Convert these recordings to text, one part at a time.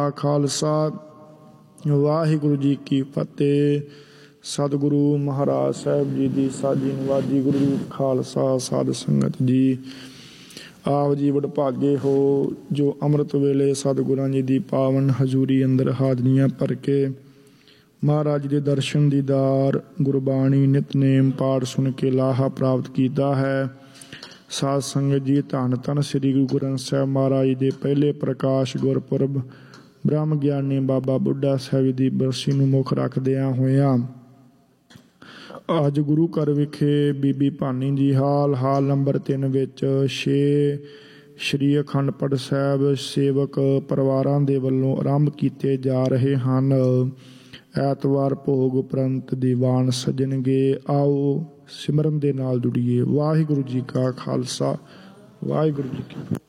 ਖਾਲਸਾ ਵਾਹਿਗੁਰੂ ਜੀ ਕੀ ਫਤਿਹ। ਸਤਿਗੁਰੂ ਮਹਾਰਾਜ ਸਾਹਿਬ ਜੀ ਦੀ ਸਾਜੀ ਨਵਾਜੀ। ਗੁਰੂ ਖਾਲਸਾ ਸਾਧ ਸੰਗਤ ਜੀ, ਆਪ ਜੀ ਵਡਭਾਗੇ ਹੋ ਜੋ ਅੰਮ੍ਰਿਤ ਵੇਲੇ ਸਤਿਗੁਰਾਂ ਜੀ ਦੀ ਪਾਵਨ ਹਜ਼ੂਰੀ ਅੰਦਰ ਹਾਜ਼ਰੀਆਂ ਭਰ ਕੇ ਮਹਾਰਾਜ ਦੇ ਦਰਸ਼ਨ ਦੀਦਾਰ, ਗੁਰਬਾਣੀ, ਨਿਤਨੇਮ ਪਾਠ ਸੁਣ ਕੇ ਲਾਹਾ ਪ੍ਰਾਪਤ ਕੀਤਾ ਹੈ। ਸਾਧ ਸੰਗਤ ਜੀ, ਧੰਨ ਧੰਨ ਸ੍ਰੀ ਗੁਰੂ ਗ੍ਰੰਥ ਸਾਹਿਬ ਮਹਾਰਾਜ ਦੇ ਪਹਿਲੇ ਪ੍ਰਕਾਸ਼ ਗੁਰਪੁਰਬ ਬ੍ਰਹਮ ਗਿਆਨੀ ਬਾਬਾ ਬੁੱਢਾ ਸਾਹਿਬ ਦੀ ਬਰਸੀ ਨੂੰ ਮੁੱਖ ਰੱਖਦਿਆਂ ਹੋਇਆਂ ਅੱਜ ਗੁਰੂ ਘਰ ਵਿਖੇ ਬੀਬੀ ਭਾਨੀ ਜੀ ਹਾਲ ਨੰਬਰ 3 ਵਿੱਚ 6 ਸ਼੍ਰੀ ਅਖੰਡ ਪਾਠ ਸਾਹਿਬ ਸੇਵਕ ਪਰਿਵਾਰਾਂ ਦੇ ਵੱਲੋਂ ਆਰੰਭ ਕੀਤੇ ਜਾ ਰਹੇ ਹਨ। ਐਤਵਾਰ ਭੋਗ ਉਪਰੰਤ ਦੀਵਾਨ ਸਜਣਗੇ। ਆਓ ਸਿਮਰਨ ਦੇ ਨਾਲ ਜੁੜੀਏ। ਵਾਹਿਗੁਰੂ ਜੀ ਕਾ ਖਾਲਸਾ, ਵਾਹਿਗੁਰੂ ਜੀ ਕੀ ਫਤਿਹ।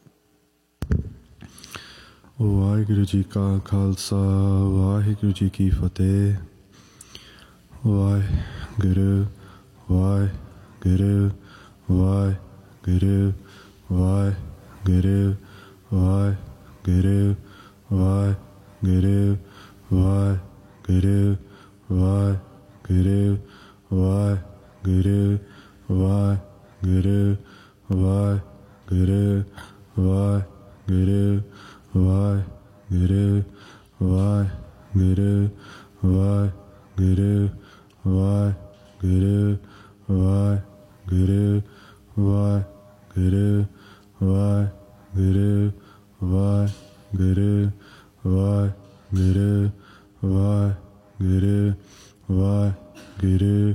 ਵਾਹਿਗੁਰੂ ਜੀ ਕਾ ਖਾਲਸਾ, ਵਾਹਿਗੁਰੂ ਜੀ ਕੀ ਫਤਿਹ। ਵਾਹਿਗੁਰੂ ਵਾਹਿਗੁਰੂ ਵਾਹਿਗੁਰੂ ਵਾਹਿਗੁਰੂ ਵਾਹਿਗੁਰੂ ਵਾਹਿਗੁਰੂ ਵਾਹਿਗੁਰੂ ਵਾਹਿਗੁਰੂ ਵਾਹਿਗੁਰੂ ਵਾਹਿਗੁਰੂ ਵਾਹਿਗੁਰੂ ਵਾਹਿਗੁਰੂ ਵਾਹਿਗੁਰੂ ਵਾਹਿਗੁਰੂ ਵਾਹਿਗੁਰੂ ਵਾਹਿਗੁਰੂ ਵਾਹਿਗੁਰੂ